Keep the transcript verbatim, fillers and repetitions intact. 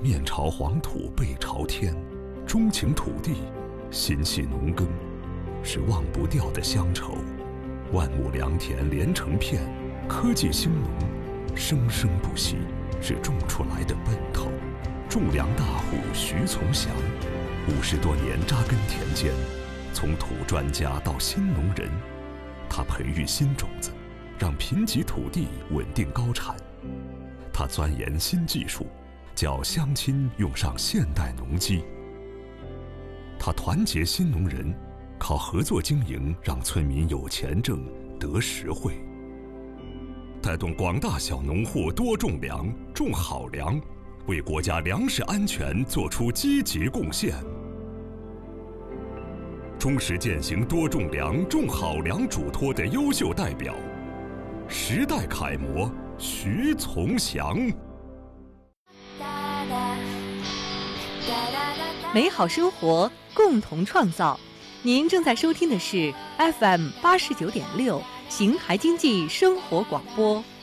面朝黄土背朝天，钟情土地，心系农耕，是忘不掉的乡愁。万亩良田连成片，科技兴农，生生不息，是种出来的奔头。种粮大户徐从祥，五十多年扎根田间，从土专家到新农人，他培育新种子，让贫瘠土地稳定高产。他钻研新技术，叫乡亲用上现代农机。他团结新农人，靠合作经营让村民有钱挣得实惠，带动广大小农户多种粮，种好粮，为国家粮食安全作出积极贡献。忠实践行多种粮、种好粮嘱托的优秀代表，时代楷模徐从祥。 美好生活，共同创造。您正在收听的是 F M 八十九点六 邢台经济生活广播。